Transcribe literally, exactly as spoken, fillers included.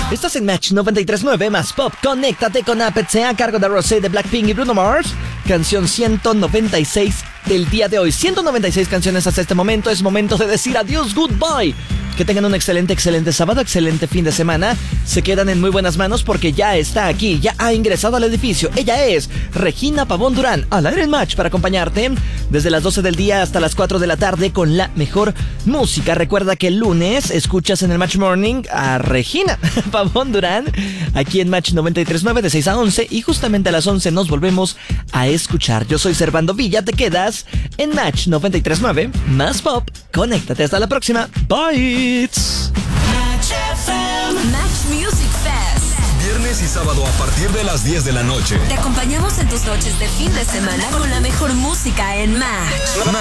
Estás en Match noventa y tres punto nueve más Pop. Conéctate con A P C a cargo de Rosé de Blackpink y Bruno Mars. Canción ciento noventa y seis del día de hoy. ciento noventa y seis canciones hasta este momento. Es momento de decir adiós, goodbye. Que tengan un excelente, excelente sábado, excelente fin de semana. Se quedan en muy buenas manos porque ya está aquí, ya ha ingresado al edificio. Ella es Regina Pavón Durán, al aire en Match para acompañarte desde las doce del día hasta las cuatro de la tarde con la mejor música. Recuerda que el lunes escuchas en el Match Morning a Regina Pavón Durán aquí en Match noventa y tres punto nueve de seis a once y justamente a las once nos volvemos a escuchar. Yo soy Servando Villa, te quedas en Match noventa y tres punto nueve más Pop. Conéctate, hasta la próxima. Bye. Match F M. Match Music Fest. Viernes y sábado a partir de las diez de la noche. Te acompañamos en tus noches de fin de semana con la mejor música en Match.